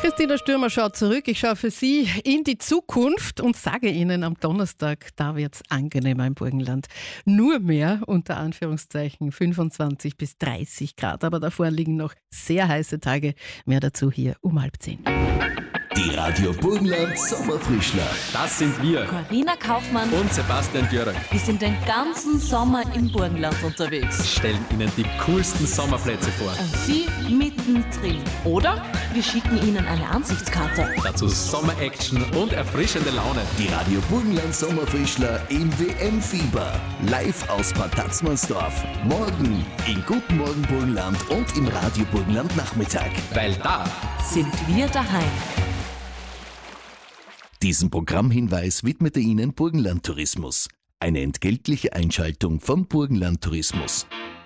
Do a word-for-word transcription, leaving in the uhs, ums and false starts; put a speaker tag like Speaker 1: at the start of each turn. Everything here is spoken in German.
Speaker 1: Christina Stürmer schaut zurück. Ich schaue für Sie in die Zukunft und sage Ihnen am Donnerstag, da wird es angenehmer im Burgenland. Nur mehr, unter Anführungszeichen, fünfundzwanzig bis dreißig Grad. Aber davor liegen noch sehr heiße Tage. Mehr dazu hier um halb zehn.
Speaker 2: Die Radio Burgenland Sommerfrischler.
Speaker 3: Das sind wir.
Speaker 4: Corinna Kaufmann
Speaker 3: Und Sebastian Dürrer.
Speaker 4: Wir sind den ganzen Sommer im Burgenland unterwegs.
Speaker 3: Stellen Ihnen die coolsten Sommerplätze vor.
Speaker 4: Und Sie mittendrin. Oder wir schicken Ihnen eine Ansichtskarte.
Speaker 3: Dazu Sommer-Action und erfrischende Laune.
Speaker 2: Die Radio Burgenland Sommerfrischler im W M-Fieber. Live aus Bad Tatzmannsdorf. Morgen in Guten Morgen Burgenland und im Radio Burgenland Nachmittag.
Speaker 3: Weil da
Speaker 4: Sind wir daheim.
Speaker 2: Diesen Programmhinweis widmete Ihnen Burgenland Tourismus. Eine entgeltliche Einschaltung vom Burgenland Tourismus.